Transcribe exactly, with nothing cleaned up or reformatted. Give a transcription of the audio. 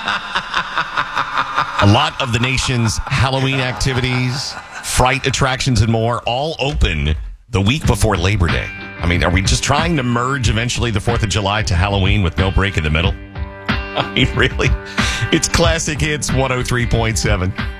A lot of the nation's Halloween activities, fright attractions, and more all open the week before Labor Day. I mean, are we just trying to merge eventually the fourth of July to Halloween with no break in the middle? I mean, really? It's Classic Hits one oh three point seven.